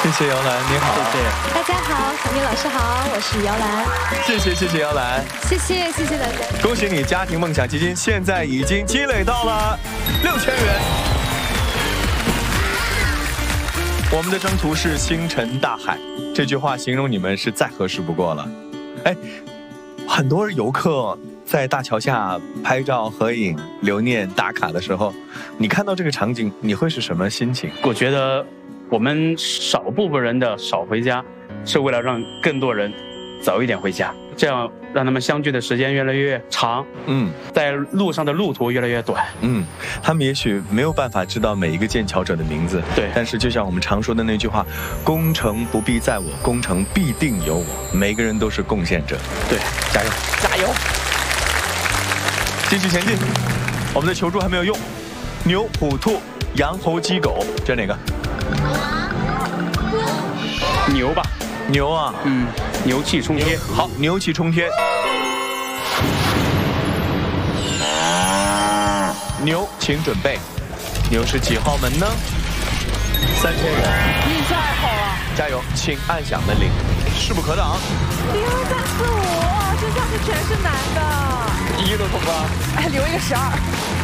谢谢姚兰，你好。 谢谢。 大家好，小明老师好，我是姚兰。 谢谢姚兰， 谢谢大家。 恭喜你，家庭梦想基金现在已经积累到了6000元。我们的征途是星辰大海，这句话形容你们是再合适不过了。哎，很多游客在大桥下拍照合影留念打卡的时候，你看到这个场景，你会是什么心情？ 我觉得我们少部分人的少回家，是为了让更多人早一点回家，这样让他们相聚的时间越来越长，在路上的路途越来越短。 他们也许没有办法知道每一个建桥者的名字， 对， 但是就像我们常说的那句话，工程不必在我，工程必定有我，每个人都是贡献者。 对， 加油，加油！继续前进，我们的求助还没有用。牛、虎、兔、羊、猴、鸡、狗，这哪个？ 牛吧。 牛啊， 牛气冲天。 好，牛气冲天。牛，请准备。牛是几号门呢？3000元。 你太好了， 加油，请按响门铃，势不可挡。 1、2、3、4、5，这下子全是男的。 1都通了， 哎，留一个12。